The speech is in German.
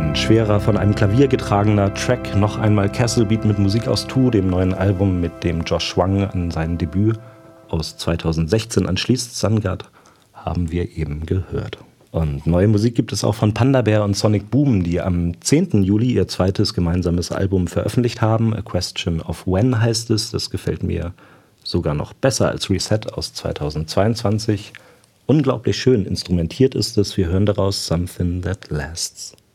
Ein schwerer, von einem Klavier getragener Track, noch einmal Castle Beat mit Musik aus Tu, dem neuen Album, mit dem Josh Wang an sein Debüt aus 2016 anschließt, Sungard, haben wir eben gehört. Und neue Musik gibt es auch von Panda Bear und Sonic Boom, die am 10. Juli ihr zweites gemeinsames Album veröffentlicht haben. A Question of When heißt es. Das gefällt mir sogar noch besser als Reset aus 2022. Unglaublich schön instrumentiert ist es. Wir hören daraus Something That Lasts.